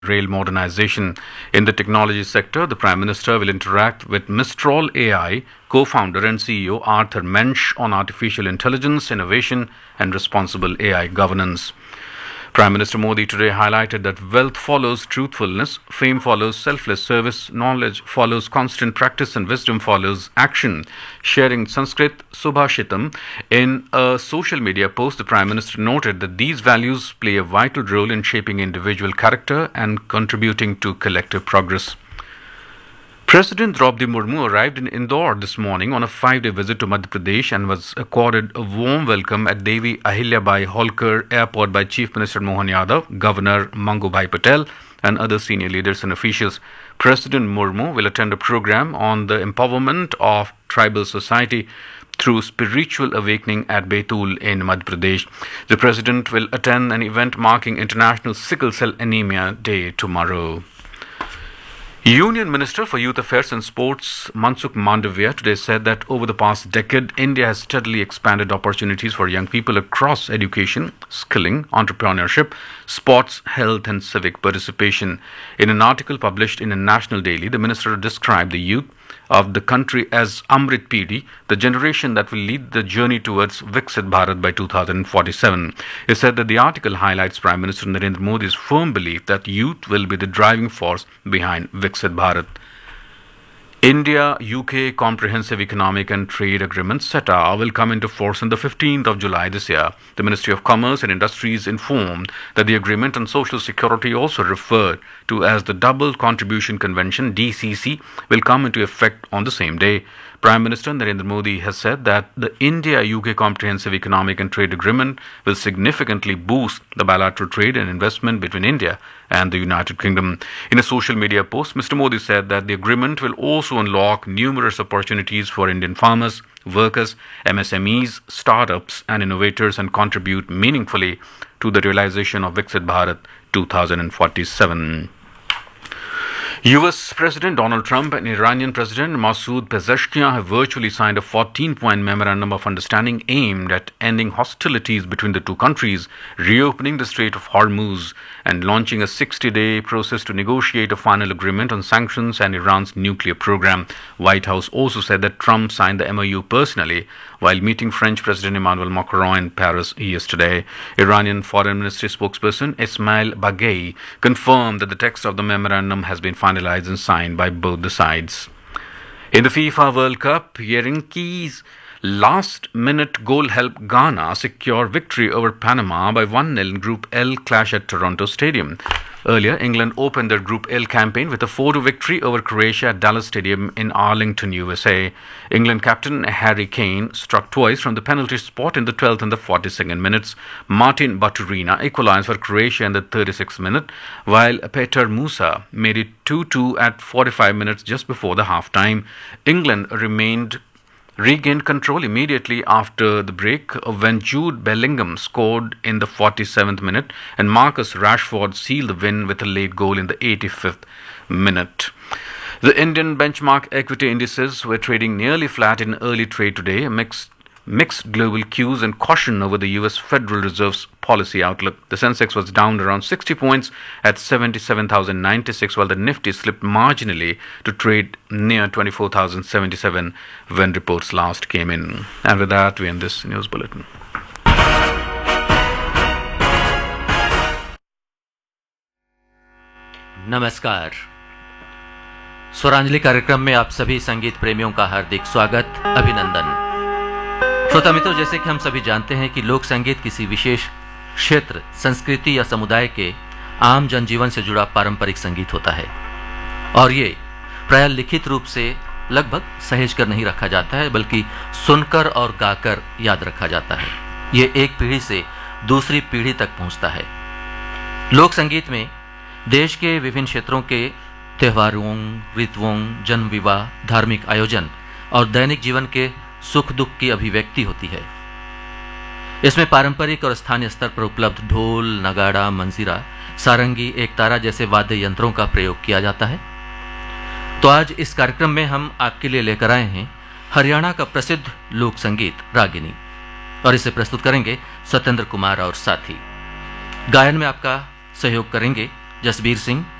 rail modernization. In the technology sector, the Prime Minister will interact with Mistral AI co-founder and CEO Arthur Mensch on artificial intelligence, innovation and responsible AI governance. Prime Minister Modi today highlighted that wealth follows truthfulness, fame follows selfless service, knowledge follows constant practice and wisdom follows action. Sharing Sanskrit Subhashitam in a social media post, the Prime Minister noted that these values play a vital role in shaping individual character and contributing to collective progress. President Draupadi Murmu arrived in Indore this morning on a 5-day visit to Madhya Pradesh and was accorded a warm welcome at Devi Ahilyabai Holkar Airport by Chief Minister Mohan Yadav, Governor Mangubhai Patel and other senior leaders and officials. President Murmu will attend a program on the empowerment of tribal society through spiritual awakening at Betul in Madhya Pradesh. The President will attend an event marking International Sickle Cell Anemia Day tomorrow. Union Minister for Youth Affairs and Sports Mansukh Mandavia today said that over the past decade, India has steadily expanded opportunities for young people across education, skilling, entrepreneurship, sports, health and civic participation. In an article published in a national daily, the minister described the youth of the country as Amrit Pidi, the generation that will lead the journey towards Viksit Bharat by 2047. He said that the article highlights Prime Minister Narendra Modi's firm belief that youth will be the driving force behind Viksit Bharat. India-UK Comprehensive Economic and Trade Agreement (CETA) will come into force on the 15th of July this year. The Ministry of Commerce and Industries informed that the agreement on social security, also referred to as the Double Contribution Convention (DCC), will come into effect on the same day. Prime Minister Narendra Modi has said that the India-UK Comprehensive Economic and Trade Agreement will significantly boost the bilateral trade and investment between India and the United Kingdom. In a social media post, Mr. Modi said that the agreement will also unlock numerous opportunities for Indian farmers, workers, MSMEs, startups and innovators and contribute meaningfully to the realization of Viksit Bharat 2047. US President Donald Trump and Iranian President Masoud Pezeshkian have virtually signed a 14-point memorandum of understanding aimed at ending hostilities between the two countries, reopening the Strait of Hormuz, and launching a 60-day process to negotiate a final agreement on sanctions and Iran's nuclear program. White House also said that Trump signed the MOU personally while meeting French President Emmanuel Macron in Paris yesterday. Iranian Foreign Ministry spokesperson Ismail Baghei confirmed that the text of the memorandum has been finalized and signed by both the sides. In the FIFA World Cup, Yerenki's last-minute goal helped Ghana secure victory over Panama by 1-0 in Group L clash at Toronto Stadium. Earlier, England opened their Group L campaign with a 4-2 victory over Croatia at Dallas Stadium in Arlington, USA. England captain Harry Kane struck twice from the penalty spot in the 12th and the 42nd minutes. Martin Baturina equalized for Croatia in the 36th minute, while Petar Musa made it 2-2 at 45 minutes just before the half-time. England regained control immediately after the break when Jude Bellingham scored in the 47th minute and Marcus Rashford sealed the win with a late goal in the 85th minute. The Indian benchmark equity indices were trading nearly flat in early trade today, mixed global cues and caution over the US Federal Reserve's policy outlook. The Sensex was down around 60 points at 77,096, while the Nifty slipped marginally to trade near 24,077 when reports last came in. And with that, we end this news bulletin. नमस्कार। स्वरांजलि कार्यक्रम में आप सभी संगीत प्रेमियों का हार्दिक स्वागत, अभिनंदन। श्रोता मित्रों, जैसे कि हम सभी जानते हैं कि लोक संगीत किसी विशेष क्षेत्र, संस्कृति या समुदाय के आम जनजीवन से जुड़ा पारंपरिक संगीत होता है और ये प्रायः लिखित रूप से लगभग सहेज कर नहीं रखा जाता है, बल्कि सुनकर और गाकर याद रखा जाता है। ये एक पीढ़ी से दूसरी पीढ़ी तक पहुंचता है। लोक संगीत में देश के विभिन्न क्षेत्रों के त्योहारों, ऋतुओं, जन्म विवाह, धार्मिक आयोजन और दैनिक जीवन के सुख दुख की अभिव्यक्ति होती है। इसमें पारंपरिक और स्थानीय स्तर पर उपलब्ध ढोल, नगाड़ा, मंजीरा, सारंगी, एकतारा जैसे वाद्य यंत्रों का प्रयोग किया जाता है। तो आज इस कार्यक्रम में हम आपके लिए लेकर आए हैं हरियाणा का प्रसिद्ध लोक संगीत रागिनी, और इसे प्रस्तुत करेंगे सत्येंद्र कुमार और साथी। गायन में आपका सहयोग करेंगे जसबीर सिंह,